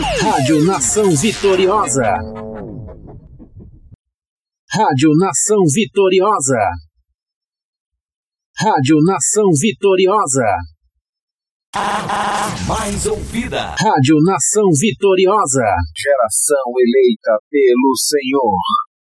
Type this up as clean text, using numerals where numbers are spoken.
Rádio Nação Vitoriosa. Rádio Nação Vitoriosa. Rádio Nação Vitoriosa. Mais ouvida. Rádio Nação Vitoriosa. Geração eleita pelo Senhor.